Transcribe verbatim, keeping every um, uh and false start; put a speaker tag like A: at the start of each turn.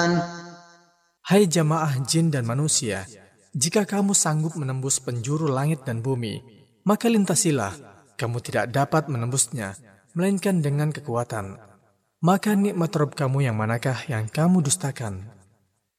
A: Hai jamaah jin dan manusia, jika kamu sanggup menembus penjuru langit dan bumi, maka lintasilah. Kamu tidak dapat menembusnya, melainkan dengan kekuatan. Maka nikmat Rabb kamu yang manakah yang kamu dustakan?